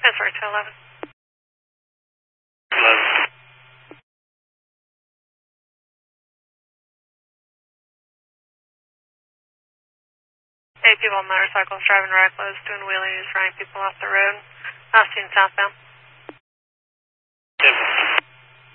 That's right, 211. 11. Eight people on motorcycles driving reckless, doing wheelies, running people off the road. Austin southbound.